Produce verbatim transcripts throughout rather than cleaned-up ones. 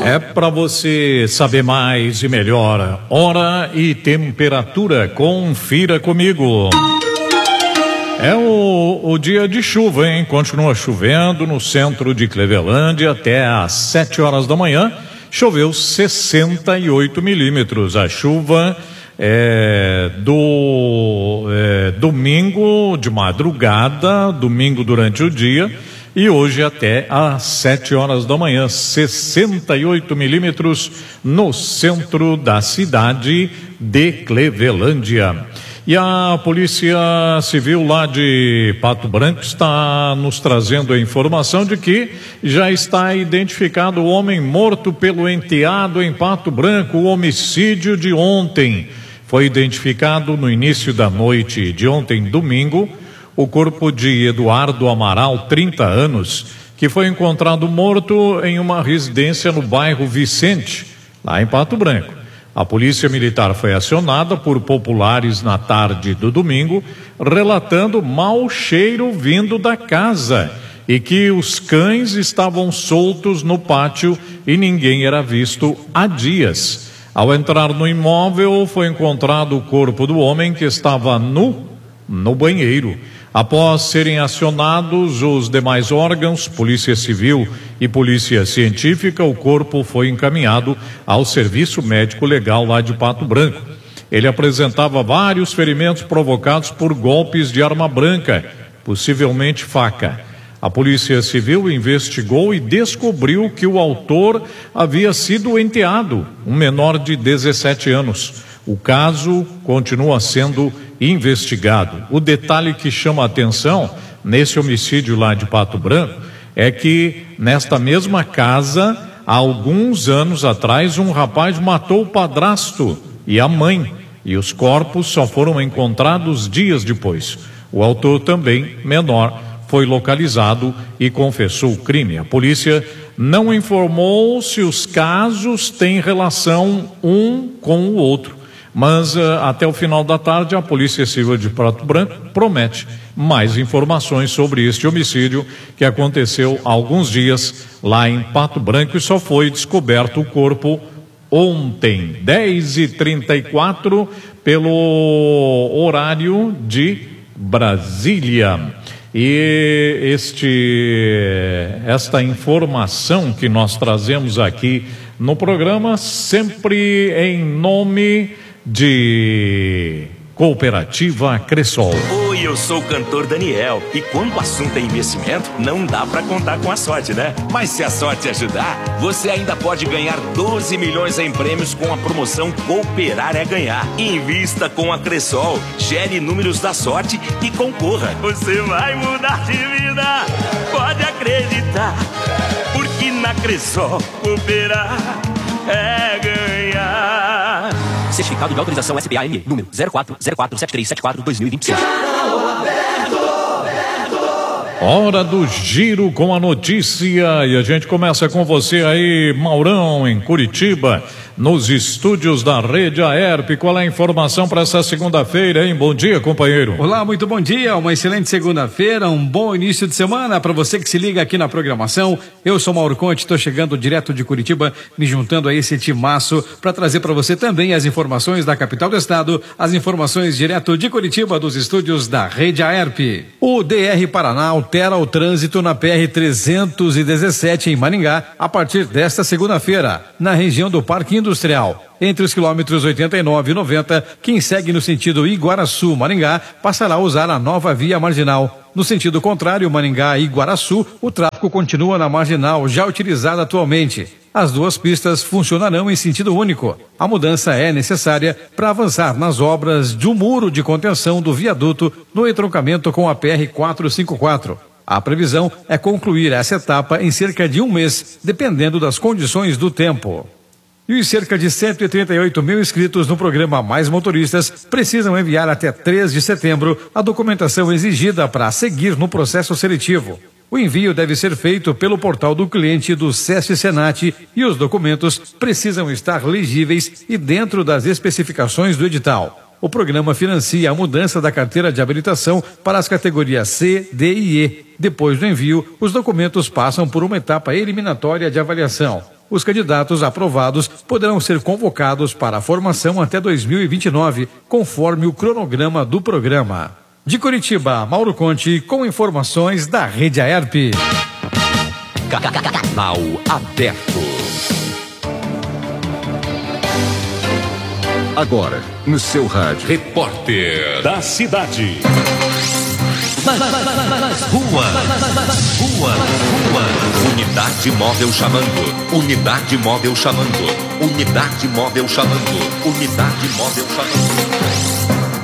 É para você saber mais e melhor. Hora e temperatura. Confira comigo. É o, o dia de chuva, hein? Continua chovendo no centro de Clevelândia até às sete horas da manhã. Choveu sessenta e oito milímetros. A chuva é do é, domingo de madrugada, domingo durante o dia. E hoje até às sete horas da manhã, sessenta e oito milímetros no centro da cidade de Clevelândia. E a Polícia Civil lá de Pato Branco está nos trazendo a informação de que já está identificado o homem morto pelo enteado em Pato Branco, o homicídio de ontem. Foi identificado no início da noite de ontem, domingo, o corpo de Eduardo Amaral, trinta anos, que foi encontrado morto em uma residência no bairro Vicente, lá em Pato Branco. A Polícia Militar foi acionada por populares na tarde do domingo, relatando mau cheiro vindo da casa e que os cães estavam soltos no pátio e ninguém era visto há dias. Ao entrar no imóvel, foi encontrado o corpo do homem que estava nu no banheiro. Após serem acionados os demais órgãos, Polícia Civil e Polícia Científica, o corpo foi encaminhado ao Serviço Médico Legal lá de Pato Branco. Ele apresentava vários ferimentos provocados por golpes de arma branca, possivelmente faca. A Polícia Civil investigou e descobriu que o autor havia sido o enteado, um menor de dezessete anos. O caso continua sendo investigado. O detalhe que chama a atenção nesse homicídio lá de Pato Branco é que nesta mesma casa, há alguns anos atrás, um rapaz matou o padrasto e a mãe, e os corpos só foram encontrados dias depois. O autor, também menor, foi localizado e confessou o crime. A polícia não informou se os casos têm relação um com o outro. Mas uh, até o final da tarde a Polícia Civil de Pato Branco promete mais informações sobre este homicídio que aconteceu há alguns dias lá em Pato Branco e só foi descoberto o corpo ontem, dez e trinta e quatro, pelo horário de Brasília. E este, esta informação que nós trazemos aqui no programa, sempre em nome de Cooperativa Cressol. Oi, eu sou o cantor Daniel e quando o assunto é investimento, não dá pra contar com a sorte, né? Mas se a sorte ajudar, você ainda pode ganhar doze milhões em prêmios com a promoção Cooperar é Ganhar. Invista com a Cressol, gere números da sorte e concorra. Você vai mudar de vida, pode acreditar, porque na Cressol cooperar é ganhar. Certificado de autorização S P A M E, número zero quatro zero quatro sete três sete quatro dois mil e vinte e seis. Hora do giro com a notícia e a gente começa com você aí, Maurão, em Curitiba, nos estúdios da Rede Aerp. Qual é a informação para essa segunda-feira, hein? Bom dia, companheiro. Olá, muito bom dia, uma excelente segunda-feira, um bom início de semana para você que se liga aqui na programação. Eu sou Mauro Conte, estou chegando direto de Curitiba, me juntando a esse timaço para trazer para você também as informações da capital do estado, as informações direto de Curitiba, dos estúdios da Rede Aerp. O D R Paraná altera o trânsito na P R trezentos e dezessete em Maringá a partir desta segunda-feira, na região do Parque Industrial. Entre os quilômetros oitenta e nove e noventa, quem segue no sentido Iguaraçu-Maringá passará a usar a nova via marginal. No sentido contrário, Maringá-Iguaraçu, o tráfego continua na marginal, já utilizada atualmente. As duas pistas funcionarão em sentido único. A mudança é necessária para avançar nas obras de um muro de contenção do viaduto no entroncamento com a P R quatrocentos e cinquenta e quatro. A previsão é concluir essa etapa em cerca de um mês, dependendo das condições do tempo. E os cerca de cento e trinta e oito mil inscritos no programa Mais Motoristas precisam enviar até três de setembro a documentação exigida para seguir no processo seletivo. O envio deve ser feito pelo portal do cliente do SESC Senat e os documentos precisam estar legíveis e dentro das especificações do edital. O programa financia a mudança da carteira de habilitação para as categorias C, D e E. Depois do envio, os documentos passam por uma etapa eliminatória de avaliação. Os candidatos aprovados poderão ser convocados para a formação até dois mil e vinte e nove, conforme o cronograma do programa. De Curitiba, Mauro Conte, com informações da Rede Aerp. Canal aberto. Agora, no seu rádio. Repórter da cidade. Nas ruas, nas ruas, ruas. Unidade móvel chamando. Unidade móvel chamando. Unidade móvel chamando. Unidade móvel chamando.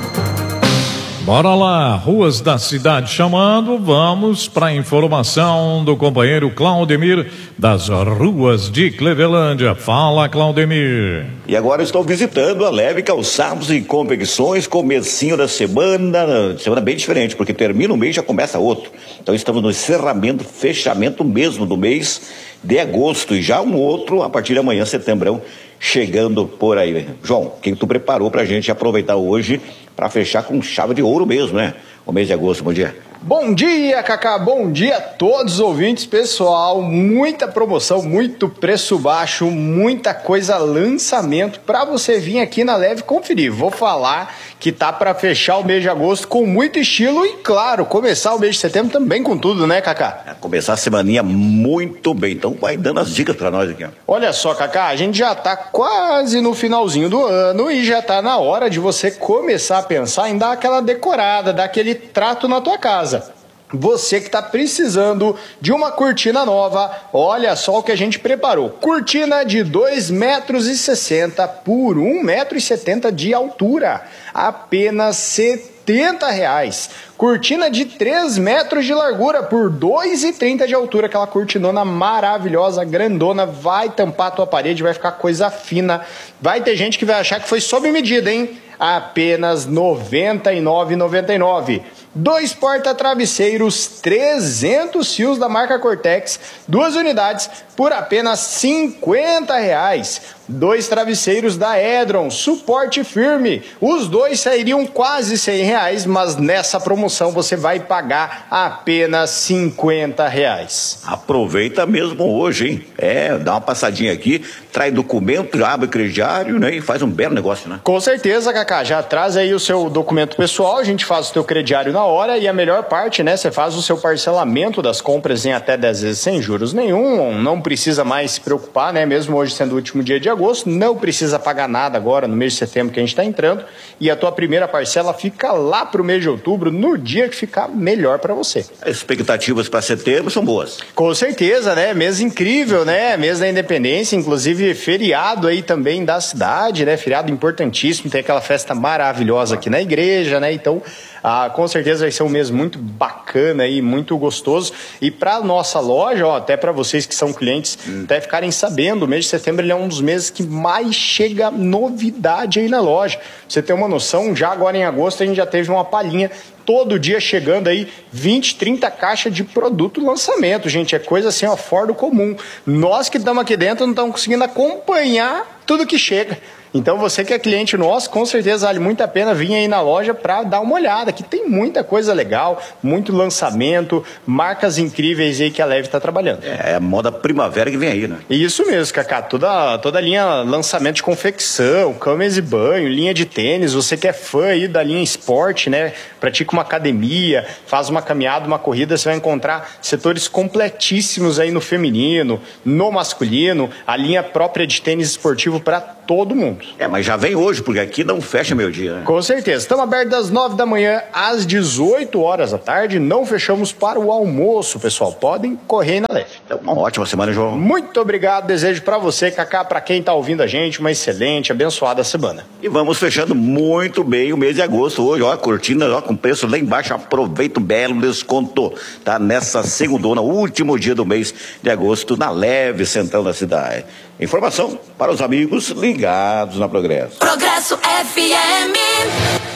Bora lá, ruas da cidade chamando, vamos para a informação do companheiro Claudemir das ruas de Clevelândia. Fala, Claudemir. E agora estou visitando a Leve Calçados e Confecções, comecinho da semana, semana bem diferente, porque termina um mês e já começa outro. Então estamos no encerramento, fechamento mesmo do mês de agosto e já um outro a partir de amanhã, setembro, chegando por aí. João, o que tu preparou pra gente aproveitar hoje para fechar com chave de ouro mesmo, né? O mês de agosto, bom dia. Bom dia, Cacá, bom dia a todos os ouvintes, pessoal, muita promoção, muito preço baixo, muita coisa, lançamento para você vir aqui na Leve conferir. Vou falar que tá para fechar o mês de agosto com muito estilo e, claro, começar o mês de setembro também com tudo, né, Cacá? É, começar a semaninha muito bem, então vai dando as dicas para nós aqui. Ó. Olha só, Cacá, a gente já tá quase no finalzinho do ano e já tá na hora de você começar a pensar em dar aquela decorada, dar aquele trato na tua casa. Você que está precisando de uma cortina nova, olha só o que a gente preparou. Cortina de dois metros e sessenta por um metro e setenta de altura, apenas setenta reais. Cortina de três metros de largura por dois e trinta de altura, aquela cortinona maravilhosa, grandona, vai tampar a tua parede, vai ficar coisa fina. Vai ter gente que vai achar que foi sob medida, hein? Apenas noventa e nove reais e noventa e nove centavos. Dois porta-travesseiros, trezentos fios da marca Cortex, duas unidades por apenas cinquenta reais. Dois travesseiros da Edron, suporte firme. Os dois sairiam quase cem reais, mas nessa promoção você vai pagar apenas cinquenta reais. Aproveita mesmo hoje, hein? É, dá uma passadinha aqui, traz documento, já abre crediário, né? E faz um belo negócio, né? Com certeza, Cacá, já traz aí o seu documento pessoal, a gente faz o teu crediário na hora e a melhor parte, né? Você faz o seu parcelamento das compras em até dez vezes sem juros nenhum, não precisa mais se preocupar, né? Mesmo hoje sendo o último dia de agosto, não precisa pagar nada agora no mês de setembro que a gente está entrando e a tua primeira parcela fica lá pro mês de outubro, no dia que ficar melhor para você. As expectativas para setembro são boas. Com certeza, né? Mês incrível, né? Mês da independência, inclusive feriado aí também da cidade, né? Feriado importantíssimo, tem aquela festa maravilhosa aqui na igreja, né? Então, ah, com certeza vai ser um mês muito bacana e muito gostoso. E para nossa loja, ó, até para vocês que são clientes, hum. até ficarem sabendo, o mês de setembro ele é um dos meses que mais chega novidade aí na loja. Pra você ter uma noção, já agora em agosto a gente já teve uma palhinha. Todo dia chegando aí vinte, trinta caixas de produto lançamento, gente, é coisa assim, ó, fora do comum. Nós que estamos aqui dentro não estamos conseguindo acompanhar tudo que chega. Então você que é cliente nosso, com certeza vale muito a pena vir aí na loja para dar uma olhada, que tem muita coisa legal, muito lançamento, marcas incríveis aí que a Leve está trabalhando. É a moda primavera que vem aí, né? Isso mesmo, Cacá, toda, toda a linha lançamento de confecção, camas e banho, linha de tênis, você que é fã aí da linha esporte, né? Pratica uma academia, faz uma caminhada, uma corrida, você vai encontrar setores completíssimos aí no feminino, no masculino, a linha própria de tênis esportivo para todo mundo. É, mas já vem hoje, porque aqui não fecha meio-dia, né? Com certeza. Estamos abertos das nove da manhã às dezoito horas da tarde. Não fechamos para o almoço, pessoal. Podem correr na Leve. É uma ótima semana, João. Muito obrigado. Desejo para você, Cacá, para quem está ouvindo a gente, uma excelente, abençoada semana. E vamos fechando muito bem o mês de agosto hoje. Ó, a cortina, ó, com preço lá embaixo. Aproveita o belo desconto. Tá nessa segundona, último dia do mês de agosto, na Leve, central da cidade. Informação para os amigos ligados na Progresso. Progresso F M.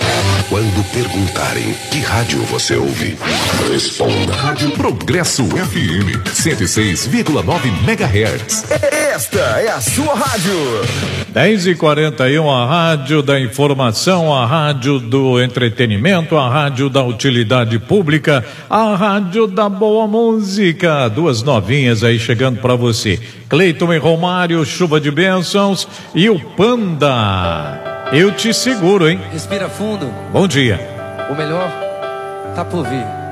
Quando perguntarem que rádio você ouve, responda. Rádio Progresso F M cento e seis vírgula nove megahertz. Esta é a sua rádio. dez e quarenta e um, a rádio da informação, a rádio do entretenimento, a rádio da utilidade pública, a rádio da boa música. Duas novinhas aí chegando pra você. Cleiton e Romário, chuva de bênçãos, e o Panda. Eu te seguro, hein? Respira fundo. Bom dia. O melhor tá por vir.